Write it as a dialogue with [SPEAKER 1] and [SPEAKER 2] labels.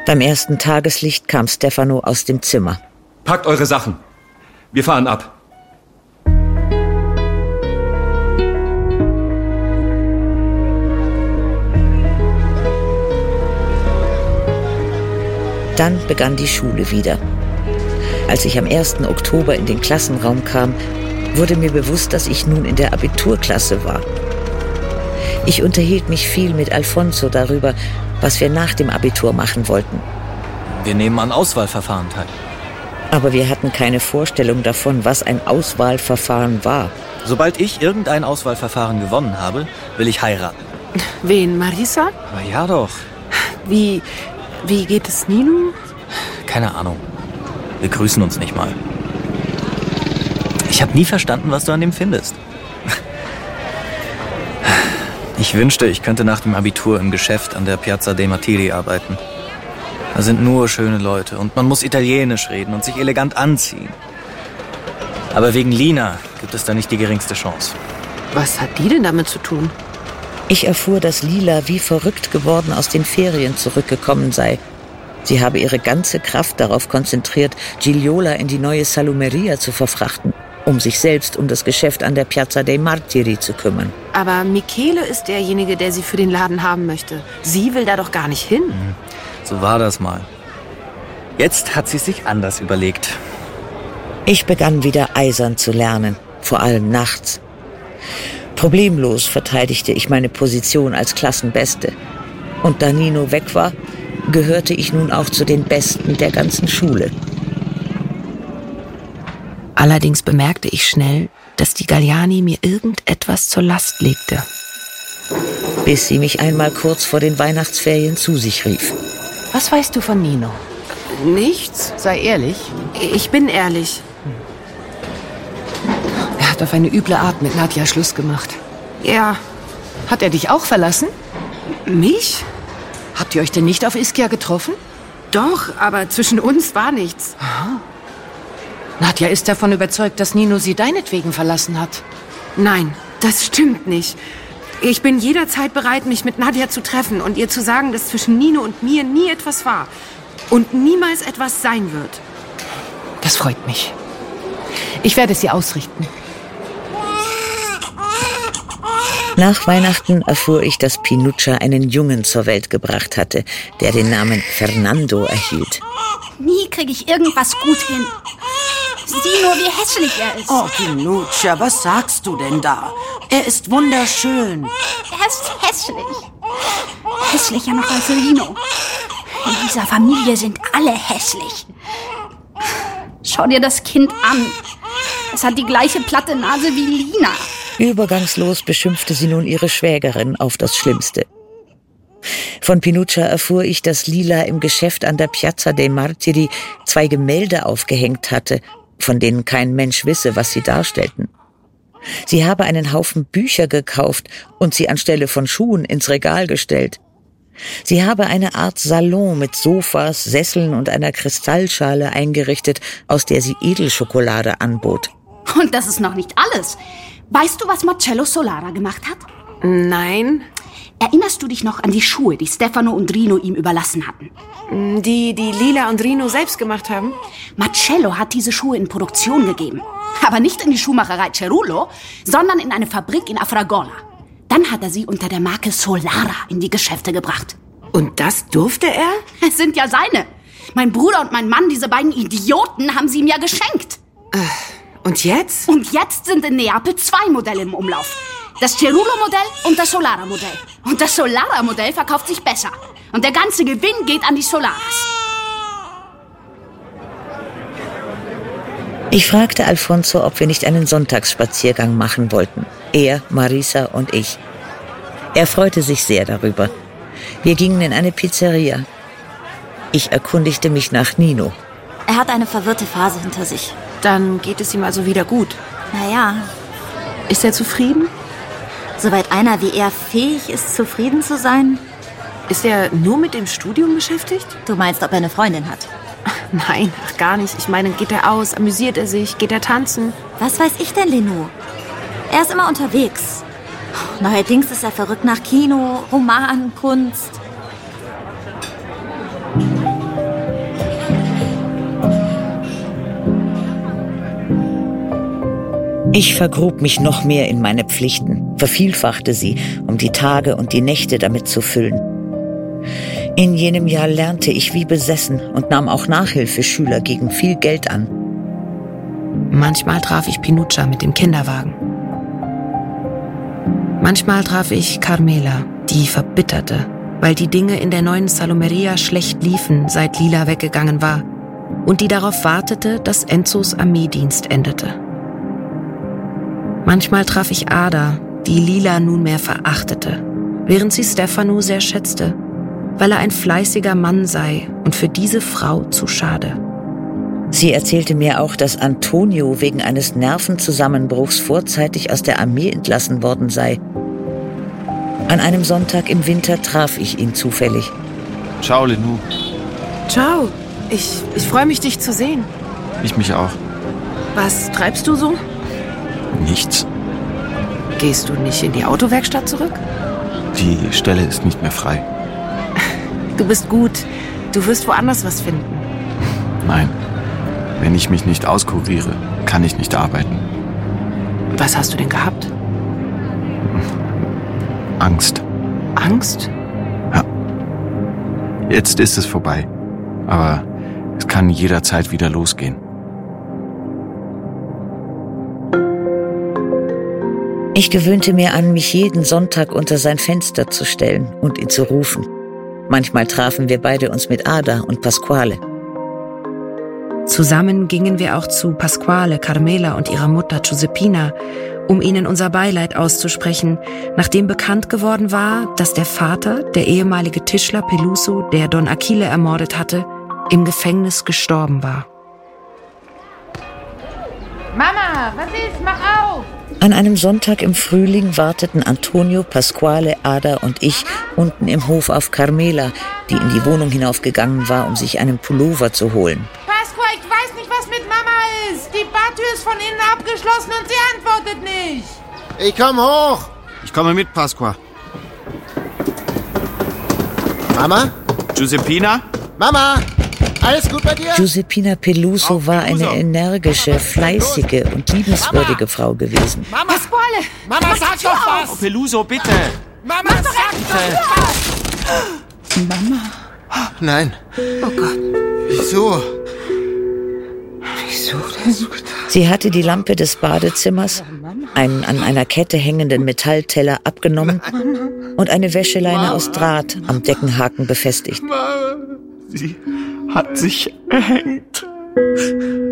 [SPEAKER 1] Beim ersten Tageslicht kam Stefano aus dem Zimmer.
[SPEAKER 2] Packt eure Sachen. Wir fahren ab.
[SPEAKER 1] Dann begann die Schule wieder. Als ich am 1. Oktober in den Klassenraum kam, wurde mir bewusst, dass ich nun in der Abiturklasse war. Ich unterhielt mich viel mit Alfonso darüber, was wir nach dem Abitur machen wollten.
[SPEAKER 3] Wir nehmen an Auswahlverfahren teil.
[SPEAKER 1] Aber wir hatten keine Vorstellung davon, was ein Auswahlverfahren war.
[SPEAKER 3] Sobald ich irgendein Auswahlverfahren gewonnen habe, will ich heiraten.
[SPEAKER 4] Wen, Marisa?
[SPEAKER 3] Na ja doch.
[SPEAKER 4] Wie geht es Nino?
[SPEAKER 3] Keine Ahnung. Wir grüßen uns nicht mal. Ich habe nie verstanden, was du an dem findest. Ich wünschte, ich könnte nach dem Abitur im Geschäft an der Piazza dei Martiri arbeiten. Da sind nur schöne Leute und man muss Italienisch reden und sich elegant anziehen. Aber wegen Lina gibt es da nicht die geringste Chance.
[SPEAKER 4] Was hat die denn damit zu tun?
[SPEAKER 1] Ich erfuhr, dass Lila wie verrückt geworden aus den Ferien zurückgekommen sei. Sie habe ihre ganze Kraft darauf konzentriert, Gigliola in die neue Salumeria zu verfrachten, um sich selbst um das Geschäft an der Piazza dei Martiri zu kümmern.
[SPEAKER 4] Aber Michele ist derjenige, der sie für den Laden haben möchte. Sie will da doch gar nicht hin.
[SPEAKER 3] So war das mal. Jetzt hat sie sich anders überlegt.
[SPEAKER 1] Ich begann wieder eisern zu lernen, vor allem nachts. Problemlos verteidigte ich meine Position als Klassenbeste. Und da Nino weg war, gehörte ich nun auch zu den Besten der ganzen Schule.
[SPEAKER 4] Allerdings bemerkte ich schnell, dass die Galliani mir irgendetwas zur Last legte.
[SPEAKER 1] Bis sie mich einmal kurz vor den Weihnachtsferien zu sich rief.
[SPEAKER 5] Was weißt du von Nino?
[SPEAKER 4] Nichts.
[SPEAKER 5] Sei ehrlich.
[SPEAKER 4] Ich bin ehrlich.
[SPEAKER 5] Er hat auf eine üble Art mit Nadja Schluss gemacht.
[SPEAKER 4] Ja.
[SPEAKER 5] Hat er dich auch verlassen?
[SPEAKER 4] Mich?
[SPEAKER 5] Habt ihr euch denn nicht auf Ischia getroffen?
[SPEAKER 4] Doch, aber zwischen uns war nichts.
[SPEAKER 5] Aha. Nadja ist davon überzeugt, dass Nino sie deinetwegen verlassen hat.
[SPEAKER 4] Nein, das stimmt nicht. Ich bin jederzeit bereit, mich mit Nadja zu treffen und ihr zu sagen, dass zwischen Nino und mir nie etwas war und niemals etwas sein wird.
[SPEAKER 5] Das freut mich. Ich werde es ihr ausrichten.
[SPEAKER 1] Nach Weihnachten erfuhr ich, dass Pinuccia einen Jungen zur Welt gebracht hatte, der den Namen Fernando erhielt.
[SPEAKER 6] Nie kriege ich irgendwas gut hin. Sieh nur, wie hässlich er ist.
[SPEAKER 7] Oh, Pinuccia, was sagst du denn da? Er ist wunderschön.
[SPEAKER 6] Er ist hässlich. Hässlicher noch als Rino. In dieser Familie sind alle hässlich. Schau dir das Kind an. Es hat die gleiche platte Nase wie Lina.
[SPEAKER 1] Übergangslos beschimpfte sie nun ihre Schwägerin auf das Schlimmste. Von Pinuccia erfuhr ich, dass Lila im Geschäft an der Piazza dei Martiri 2 Gemälde aufgehängt hatte, von denen kein Mensch wisse, was sie darstellten. Sie habe einen Haufen Bücher gekauft und sie anstelle von Schuhen ins Regal gestellt. Sie habe eine Art Salon mit Sofas, Sesseln und einer Kristallschale eingerichtet, aus der sie Edelschokolade anbot.
[SPEAKER 6] Und das ist noch nicht alles. Weißt du, was Marcello Solara gemacht hat?
[SPEAKER 4] Nein.
[SPEAKER 6] Erinnerst du dich noch an die Schuhe, die Stefano und Rino ihm überlassen hatten?
[SPEAKER 4] Die Lila und Rino selbst gemacht haben?
[SPEAKER 6] Marcello hat diese Schuhe in Produktion gegeben. Aber nicht in die Schuhmacherei Cerullo, sondern in eine Fabrik in Afragola. Dann hat er sie unter der Marke Solara in die Geschäfte gebracht.
[SPEAKER 4] Und das durfte er?
[SPEAKER 6] Es sind ja seine. Mein Bruder und mein Mann, diese beiden Idioten, haben sie ihm ja geschenkt.
[SPEAKER 4] Und jetzt?
[SPEAKER 6] Und jetzt sind in Neapel 2 Modelle im Umlauf. Das Cerullo-Modell und das Solara-Modell. Und das Solara-Modell verkauft sich besser. Und der ganze Gewinn geht an die Solaras.
[SPEAKER 1] Ich fragte Alfonso, ob wir nicht einen Sonntagsspaziergang machen wollten. Er, Marisa und ich. Er freute sich sehr darüber. Wir gingen in eine Pizzeria. Ich erkundigte mich nach Nino.
[SPEAKER 8] Er hat eine verwirrte Phase hinter sich.
[SPEAKER 4] Dann geht es ihm also wieder gut.
[SPEAKER 8] Naja.
[SPEAKER 4] Ist er zufrieden?
[SPEAKER 8] Soweit einer wie er fähig ist, zufrieden zu sein.
[SPEAKER 4] Ist er nur mit dem Studium beschäftigt?
[SPEAKER 8] Du meinst, ob er eine Freundin hat?
[SPEAKER 4] Nein, ach gar nicht. Ich meine, geht er aus, amüsiert er sich, geht er tanzen?
[SPEAKER 8] Was weiß ich denn, Leno? Er ist immer unterwegs. Neuerdings ist er verrückt nach Kino, Roman, Kunst.
[SPEAKER 1] Ich vergrub mich noch mehr in meine Pflichten, vervielfachte sie, um die Tage und die Nächte damit zu füllen. In jenem Jahr lernte ich wie besessen und nahm auch Nachhilfeschüler gegen viel Geld an.
[SPEAKER 4] Manchmal traf ich Pinuccia mit dem Kinderwagen. Manchmal traf ich Carmela, die verbitterte, weil die Dinge in der neuen Salomeria schlecht liefen, seit Lila weggegangen war, und die darauf wartete, dass Enzos Armeedienst endete. Manchmal traf ich Ada, die Lila nunmehr verachtete, während sie Stefano sehr schätzte, weil er ein fleißiger Mann sei und für diese Frau zu schade.
[SPEAKER 1] Sie erzählte mir auch, dass Antonio wegen eines Nervenzusammenbruchs vorzeitig aus der Armee entlassen worden sei. An einem Sonntag im Winter traf ich ihn zufällig.
[SPEAKER 9] Ciao, Lenou.
[SPEAKER 4] Ciao, ich freue mich, dich zu sehen.
[SPEAKER 9] Ich mich auch.
[SPEAKER 4] Was treibst du so?
[SPEAKER 9] Nichts.
[SPEAKER 4] Gehst du nicht in die Autowerkstatt zurück?
[SPEAKER 9] Die Stelle ist nicht mehr frei.
[SPEAKER 4] Du bist gut. Du wirst woanders was finden.
[SPEAKER 9] Nein. Wenn ich mich nicht auskuriere, kann ich nicht arbeiten.
[SPEAKER 4] Was hast du denn gehabt?
[SPEAKER 9] Angst.
[SPEAKER 4] Angst?
[SPEAKER 9] Ja. Jetzt ist es vorbei. Aber es kann jederzeit wieder losgehen.
[SPEAKER 1] Ich gewöhnte mir an, mich jeden Sonntag unter sein Fenster zu stellen und ihn zu rufen. Manchmal trafen wir beide uns mit Ada und Pasquale.
[SPEAKER 4] Zusammen gingen wir auch zu Pasquale, Carmela und ihrer Mutter Giuseppina, um ihnen unser Beileid auszusprechen, nachdem bekannt geworden war, dass der Vater, der ehemalige Tischler Peluso, der Don Achille ermordet hatte, im Gefängnis gestorben war.
[SPEAKER 5] Mama, was ist? Mach auf!
[SPEAKER 1] An einem Sonntag im Frühling warteten Antonio, Pasquale, Ada und ich unten im Hof auf Carmela, die in die Wohnung hinaufgegangen war, um sich einen Pullover zu holen.
[SPEAKER 5] Pasqua, ich weiß nicht, was mit Mama ist. Die Bartür ist von innen abgeschlossen und sie antwortet nicht.
[SPEAKER 10] Ich komm hoch.
[SPEAKER 9] Ich komme mit, Pasqua.
[SPEAKER 10] Mama?
[SPEAKER 9] Giuseppina?
[SPEAKER 10] Mama? Alles gut bei dir?
[SPEAKER 1] Giuseppina Peluso war eine energische, fleißige und liebenswürdige Frau gewesen.
[SPEAKER 10] Mama!
[SPEAKER 5] Pasquale!
[SPEAKER 10] Mama, sag doch was!
[SPEAKER 9] Oh, Peluso, bitte!
[SPEAKER 10] Mama, sag bitte!
[SPEAKER 5] Mama?
[SPEAKER 10] Nein.
[SPEAKER 5] Oh Gott.
[SPEAKER 10] Wieso?
[SPEAKER 5] Wieso denn?
[SPEAKER 1] Sie hatte die Lampe des Badezimmers, einen an einer Kette hängenden Metallteller abgenommen und eine Wäscheleine aus Draht am Deckenhaken befestigt.
[SPEAKER 9] Sie hat sich erhängt.